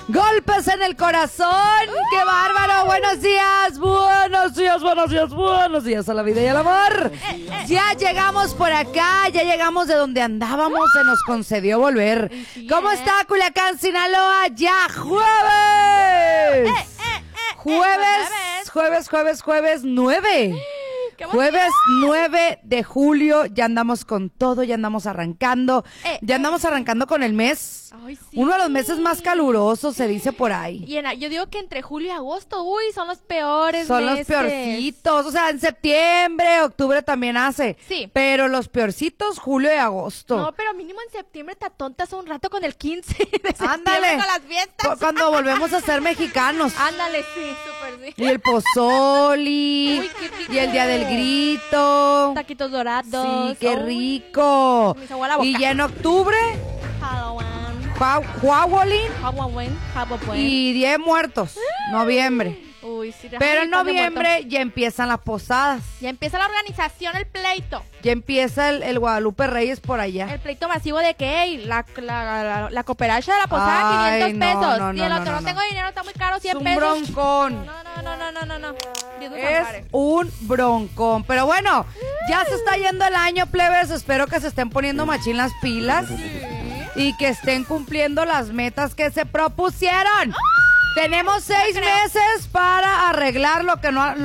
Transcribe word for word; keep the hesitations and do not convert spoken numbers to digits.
Golpes en el corazón. ¡Qué bárbaro! Buenos días, buenos días, buenos días, buenos días a la vida y al amor. Ya llegamos por acá, ya llegamos de donde andábamos, se nos concedió volver. ¿Cómo está Culiacán, Sinaloa? ¡Ya jueves! Jueves, jueves, jueves, jueves nueve. Jueves nueve de julio, ya andamos con todo, ya andamos arrancando, eh, ya andamos arrancando con el mes, ay, sí. Uno de los meses más calurosos, se dice por ahí. Y en, yo digo que entre julio y agosto, uy, son los peores Son meses. los peorcitos, o sea, en septiembre, octubre también hace. Sí. Pero los peorcitos, julio y agosto. No, pero mínimo en septiembre te atontas un rato con el quince de septiembre. Ándale. Con las fiestas. Cuando volvemos a ser mexicanos. Ándale, sí, súper sí. Y el pozoli. Uy, qué rico. Y el día del grito. Taquitos dorados. Sí, qué rico. Me hizo agua la boca. Y ya en octubre, Halloween. Huawolín. Halloween. Halloween. Y Día de Muertos, noviembre. Uy, sí. Pero en ay, pan de noviembre muerto. ya empiezan las posadas. Ya empieza la organización, el pleito. Ya empieza el, el Guadalupe Reyes por allá. El pleito masivo de que, hey, la, la, la, la cooperacha de la posada, Ay, quinientos no, pesos. no, y el no, otro, no, no, no. tengo dinero, está muy caro, cien Es un pesos. broncón. No, no, no, no, no, no, no. Dios nos Es ampare. un broncón. Pero bueno, ya se está yendo el año, plebes. Espero que se estén poniendo machín las pilas. Sí. Y que estén cumpliendo las metas que se propusieron. ¡Ah! Tenemos seis meses para arreglar lo que no